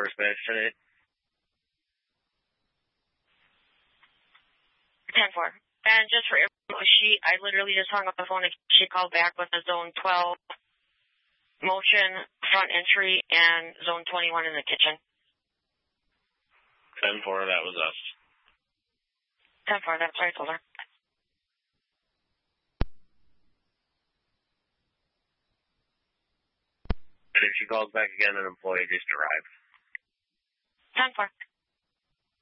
Spanish 10-8. 10-4. And just for I literally just hung up the phone and she called back with a zone 12 motion, front entry, and zone 21 in the kitchen. 10-4, that was us. 10-4, that's what I told her. And if she calls back again, an employee just arrived. 10-4.